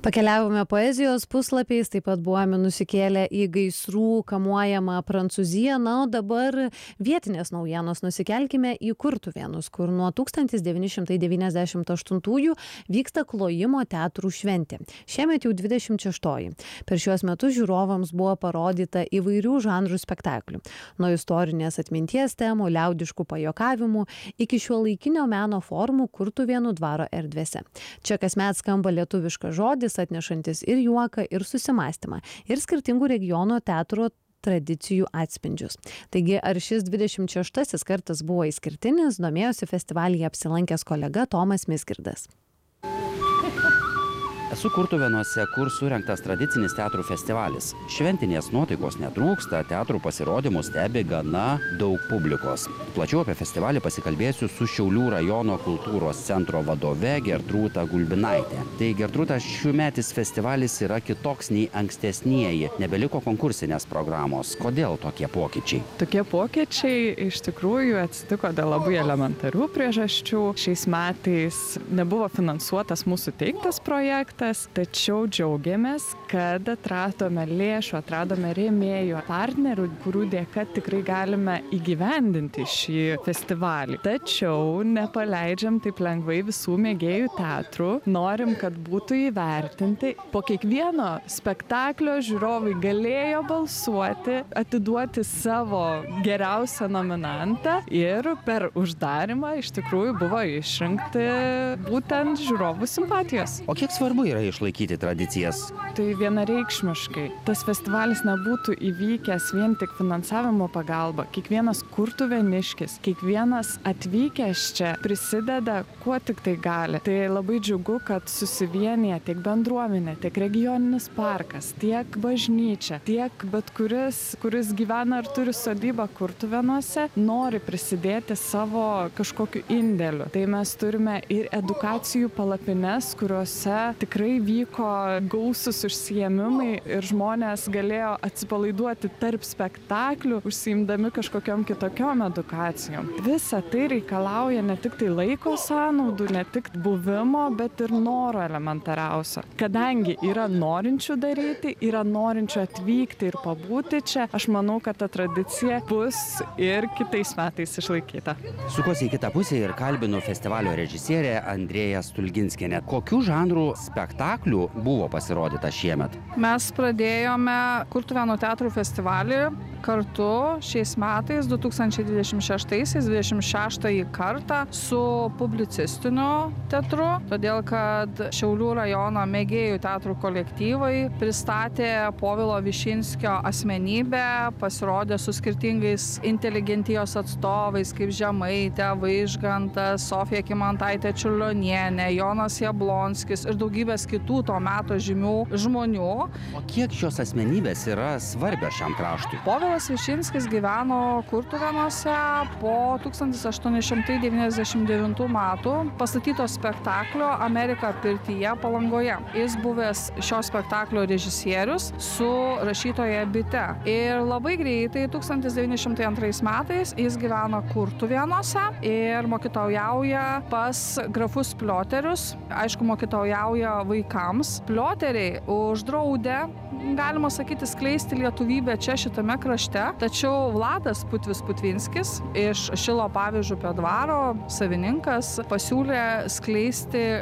Pakeliavome poezijos puslapiais, taip pat buvome nusikėlę į gaisrų kamuojamą Prancūziją, na, o dabar vietinės naujienos nusikelkime į Kurtuvėnus, kur nuo 1998-ųjų vyksta Klojimo teatrų šventė. Šiemet jau 26-oji. Per šiuos metus žiūrovams buvo parodyta įvairių žanrų spektaklių. Nuo istorinės atminties temų, liaudiškų pajokavimų iki šiuolaikinio meno formų Kurtuvėnų dvaro erdvėse. Čia kasmet skamba lietuviškas žodis, atnešantis ir juoką, ir susimąstymą, ir skirtingų regionų teatro tradicijų atspindžius. Taigi, ar šis 26 kartas buvo išskirtinis, domėjosi festivalyje apsilankęs kolega Tomas Mizgirdas. Esu Kurtuvėnuose, kur surengtas tradicinis teatrų festivalis. Šventinės nuotaikos netrūksta, teatrų pasirodymus stebi gana daug publikos. Plačiau apie festivalį pasikalbėsiu su Šiaulių rajono kultūros centro vadove Gertrūta Gulbinaitė. Tai Gertrūta, šiųmetis festivalis yra kitoks nei ankstesnieji. Nebeliko konkursinės programos. Kodėl tokie pokyčiai? Tokie pokyčiai iš tikrųjų atsitiko dėl labai elementarių priežasčių. Šiais metais nebuvo finansuotas mūsų teiktas projektas. Tačiau džiaugiamės, kad atradome lėšų, atradome rėmėjų, partnerių, kurių dėka tikrai galime įgyvendinti šį festivalį. Tačiau nepaleidžiam taip lengvai visų mėgėjų teatrų. Norim, kad būtų įvertinti. Po kiekvieno spektaklio žiūrovai galėjo balsuoti, atiduoti savo geriausią nominantą ir per uždarimą iš tikrųjų buvo išrinkti būtent žiūrovų simpatijos. O kiek svarbu yra išlaikyti tradicijas? Tai vienareikšmiškai. Tas festivalis nebūtų įvykęs vien tik finansavimo pagalba. Kiekvienas kurtuvėniškis, kiekvienas atvykęs čia prisideda, kuo tik tai gali. Tai labai džiugu, kad susivienyje tiek bendruomenė, tiek regioninis parkas, tiek bažnyčia, tiek bet kuris gyvena ar turi sodybą Kurtuvėnuose, nori prisidėti savo kažkokiu indėliu. Tai mes turime ir edukacijų palapines, kuriuose tikrai vyko gausus užsiėmimai ir žmonės galėjo atsipalaiduoti tarp spektaklių, užsiimdami kažkokiom kitokiom edukacijom. Visa tai reikalauja ne tik tai laiko sąnaudų, ne tik buvimo, bet ir noro elementariausio. Kadangi yra norinčių daryti, yra norinčių atvykti ir pabūti čia, aš manau, kad ta tradicija bus ir kitais metais išlaikyta. Sukosi į kitą pusę ir kalbinu festivalio režisierę Andrėją Stulginskienę. Kokių žanrų spektaklių buvo pasirodyta šiemet? Mes pradėjome Kurtuvėnų teatrų festivalį kartu šiais metais, 2026 kartą su publicistiniu teatru, todėl kad Šiaulių rajono mėgėjų teatrų kolektyvai pristatė Povilo Višinskio asmenybę, pasirodė su skirtingais inteligentijos atstovais, kaip Žemaitė, Vaižgantas, Sofija Kymantaitė Čiurlionienė, Jonas Jablonskis ir daugybės kitų to meto žymių žmonių. O kiek šios asmenybės yra svarbios šiam kraštui? Povilas Višinskis gyveno Kurtuvėnuose po 1899 metų pastatyto spektaklio Amerika pirtyje Palangoje. Jis buvęs šio spektaklio režisierius su rašytoja Bite. Ir labai greitai 1902 metais jis gyvena Kurtuvėnuose ir mokytojauja pas grafus Plioterius. Aišku, mokytojauja vaikams. Plioteriai uždraudė, galima sakyti, skleisti lietuvybę čia šitame krašte, tačiau Vladas Putvis Putvinskis iš Šilo Pavyžupio dvaro savininkas pasiūlė skleisti